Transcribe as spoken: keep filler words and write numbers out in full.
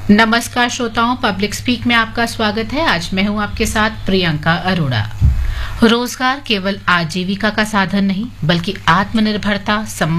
नमस्कार श्रोताओं, public speak में आपका स्वागत है। आज मैं हूं आपके साथ प्रियंका अरोड़ा। रोजगार केवल आजीविका का साधन नहीं बल्कि आत्मनिर्भरता, सम्मान